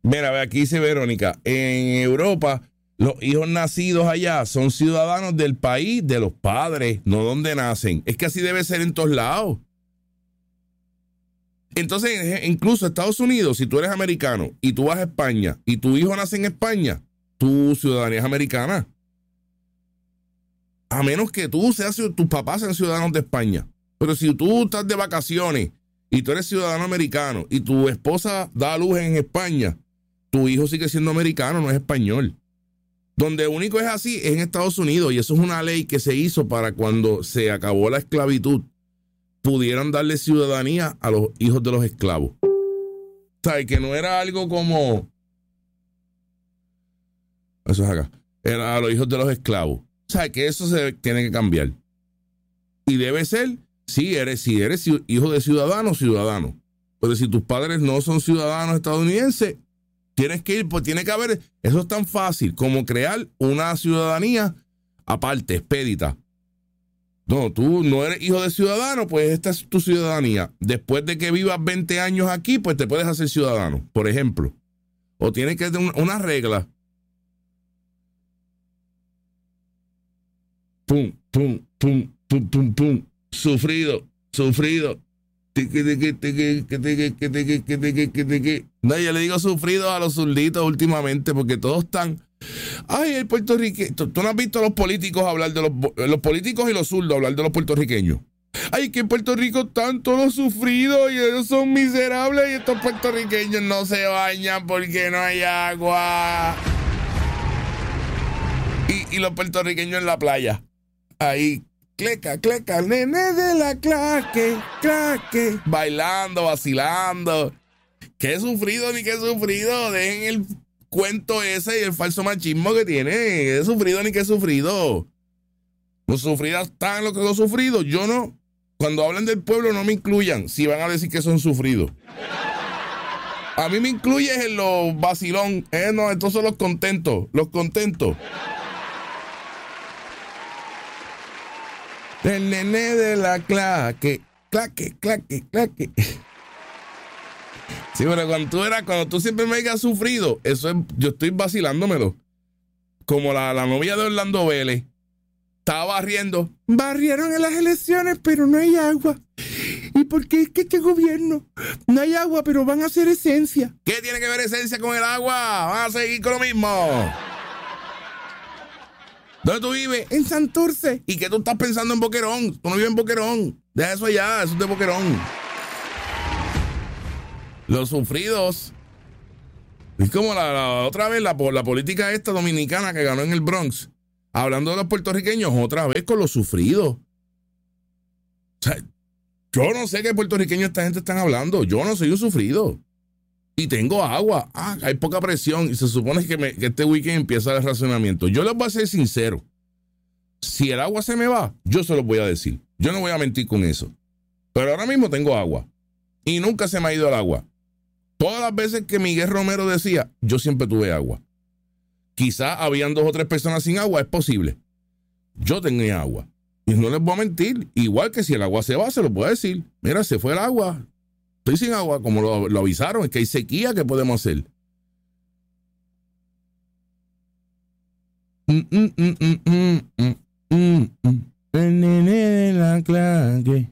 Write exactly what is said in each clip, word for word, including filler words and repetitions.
Mira, ve, aquí dice Verónica, en Europa los hijos nacidos allá son ciudadanos del país de los padres, no donde nacen. Es que así debe ser en todos lados. Entonces, incluso Estados Unidos, si tú eres americano y tú vas a España y tu hijo nace en España, tu ciudadanía es americana. A menos que tú seas, tus papás sean ciudadanos de España. Pero si tú estás de vacaciones y tú eres ciudadano americano y tu esposa da a luz en España, tu hijo sigue siendo americano, no es español. Donde único es así es en Estados Unidos, y eso es una ley que se hizo para cuando se acabó la esclavitud, pudieran darle ciudadanía a los hijos de los esclavos. ¿Sabes? Que no era algo como... Eso es acá. Era a los hijos de los esclavos. ¿Sabes? Que eso se tiene que cambiar. Y debe ser, si eres, si eres hijo de ciudadano, ciudadano. Pero si tus padres no son ciudadanos estadounidenses, tienes que ir, pues tiene que haber... Eso es tan fácil como crear una ciudadanía aparte, expedita. No, tú no eres hijo de ciudadano, pues esta es tu ciudadanía. Después de que vivas veinte años aquí, pues te puedes hacer ciudadano, por ejemplo. O tienes que tener una regla. Pum, pum, pum, pum, pum, pum. Sufrido, sufrido. No, yo le digo sufrido a los zurditos últimamente porque todos están... Ay, el puertorriqueño. ¿Tú no has visto a los políticos hablar de los, los políticos y los zurdos hablar de los puertorriqueños? Ay, que en Puerto Rico están todos sufridos y ellos son miserables y estos puertorriqueños no se bañan porque no hay agua. Y, y los puertorriqueños en la playa. Ahí, cleca, cleca, nene de la claque, claque, bailando, vacilando. Qué sufrido ni qué sufrido. Dejen el cuento ese y el falso machismo que tiene. Qué sufrido ni qué sufrido. Los sufridos están los que son sufridos. Yo no. Cuando hablan del pueblo no me incluyan si van a decir que son sufridos. A mí me incluyes en los vacilón. Eh, no, estos son los contentos. Los contentos. El nene de la claque, claque, claque, claque. Sí, pero cuando tú eras, cuando tú siempre me digas sufrido, eso es, yo estoy vacilándomelo. Como la, la novia de Orlando Vélez. Estaba barriendo. Barrieron en las elecciones, pero no hay agua. ¿Y por qué es que este gobierno no hay agua, pero van a hacer esencia? ¿Qué tiene que ver esencia con el agua? Van a seguir con lo mismo. ¿Dónde tú vives? En Santurce. ¿Y qué tú estás pensando en Boquerón? Tú no vives en Boquerón. Deja eso allá, eso es de Boquerón. Los sufridos. Es como la, la otra vez la, la política esta dominicana que ganó en el Bronx. Hablando de los puertorriqueños, otra vez con los sufridos. O sea, yo no sé qué puertorriqueños esta gente están hablando. Yo no soy un sufrido. Y tengo agua. Ah, hay poca presión. Y se supone que, me, que este weekend empieza el racionamiento. Yo les voy a ser sincero. Si el agua se me va, yo se los voy a decir. Yo no voy a mentir con eso. Pero ahora mismo tengo agua. Y nunca se me ha ido el agua. Todas las veces que Miguel Romero decía, yo siempre tuve agua. Quizás habían dos o tres personas sin agua, es posible. Yo tenía agua. Y no les voy a mentir. Igual que si el agua se va, se lo puedo decir. Mira, se fue el agua. Estoy sin agua, como lo, lo avisaron. Es que hay sequía, ¿qué podemos hacer? Mm, mm, mm, mm, mm, mm, mm, mm. El nene de la claque.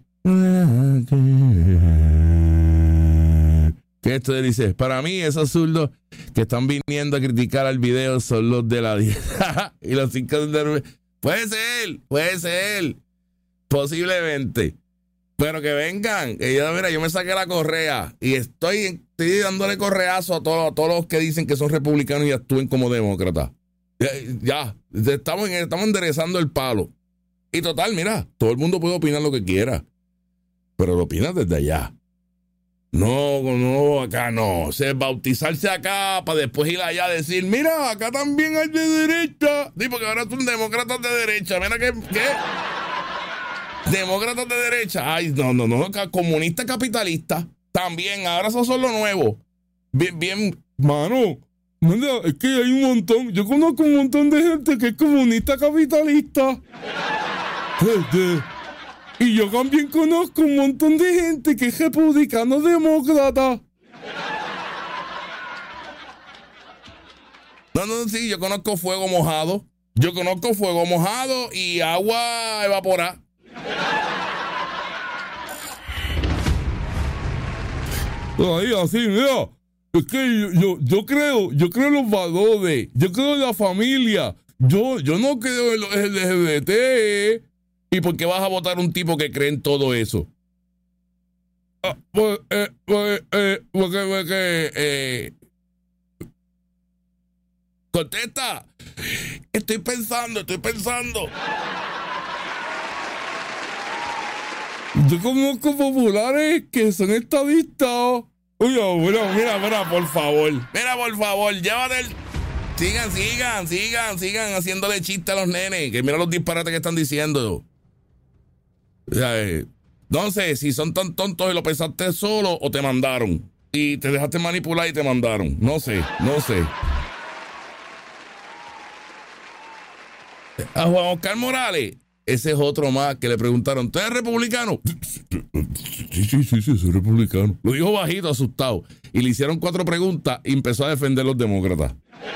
¿Qué esto dice? Para mí, esos zurdos que están viniendo a criticar al video son los de la dieta. Y los cinco de... Puede ser, puede ser. Posiblemente. Pero que vengan. Que yo, mira, yo me saqué la correa y estoy, estoy dándole correazo a todos, a todos los que dicen que son republicanos y actúen como demócratas. Ya, ya estamos, estamos enderezando el palo. Y total, mira, todo el mundo puede opinar lo que quiera. Pero lo opinas desde allá. No, no, acá no. O sea, bautizarse acá para después ir allá a decir, mira, acá también hay de derecha. Sí, porque ahora son demócratas de derecha. Mira que, ¿qué? Demócratas de derecha. Ay, no, no, no. Comunista capitalista. También, ahora esos son los nuevos. Bien, bien, mano. Manda, es que hay un montón. Yo conozco un montón de gente que es comunista capitalista. Y yo también conozco un montón de gente que es republicano demócrata. No, no, sí, yo conozco fuego mojado. Yo conozco fuego mojado y agua evaporada. Ahí, así, mira. Es que yo, yo, yo creo, yo creo en los valores. Yo creo en la familia. Yo, yo no creo en los L G B T. ¿Y por qué vas a votar un tipo que cree en todo eso? Ah, pues, eh, pues, eh, porque, porque, eh, contesta. Estoy pensando, estoy pensando. Yo conozco populares que son estadistas. Oye, mira, mira, mira, por favor. Mira, por favor, llévate el... Sigan, sigan, sigan, sigan haciéndole chiste a los nenes. Que mira los disparates que están diciendo. O sea, eh, no sé si son tan tontos y lo pensaste solo o te mandaron. Y te dejaste manipular y te mandaron. No sé, no sé. A Juan Oscar Morales, ese es otro más que le preguntaron, ¿tú eres republicano? Sí, sí, sí, sí, soy republicano. Lo dijo bajito, asustado. Y le hicieron cuatro preguntas y empezó a defender a los demócratas.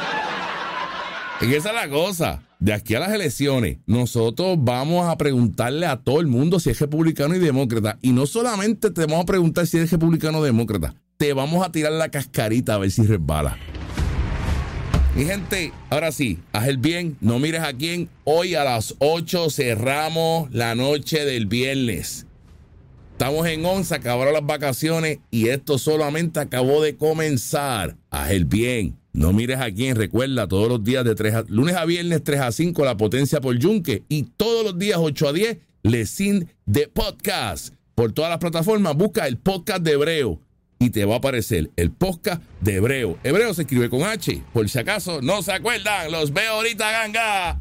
Y esa es la cosa. De aquí a las elecciones, nosotros vamos a preguntarle a todo el mundo si es republicano y demócrata. Y no solamente te vamos a preguntar si eres republicano o demócrata, te vamos a tirar la cascarita a ver si resbala. Mi gente, ahora sí, haz el bien, no mires a quién. Hoy a las ocho cerramos la noche del viernes. Estamos en once, acabaron las vacaciones y esto solamente acabó de comenzar. Haz el bien, no mires a quién. Recuerda, todos los días de tres a, lunes a viernes tres a cinco, La Potencia por Yunque. Y todos los días ocho a diez, Lecin de Podcast. Por todas las plataformas, busca el podcast de Hebreo. Y te va a aparecer el podcast de Hebreo. Hebreo se escribe con H. Por si acaso no se acuerdan, los veo ahorita, ganga.